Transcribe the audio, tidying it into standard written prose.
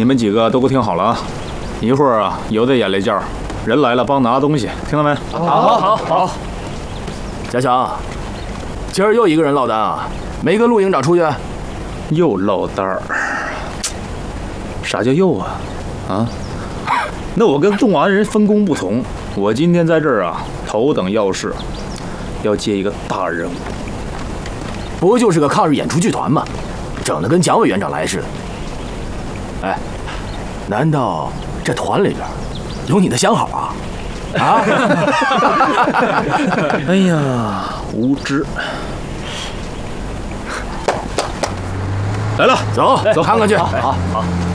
你们几个都给我听好了啊！一会儿啊，有的眼泪叫，人来了帮拿东西，听到没？ 好。嘉祥，今儿又一个人落单啊，没跟陆营长出去？ 又落单儿？啥叫又啊？啊？那我跟众安人分工不同，我今天在这儿啊，头等要事，要接一个大任务。 不就是个抗日演出剧团吗？整得跟蒋委员长来似的。哎，难道这团里边有你的相好啊？啊！ 哎呀，无知。来了， 走，看看去。好。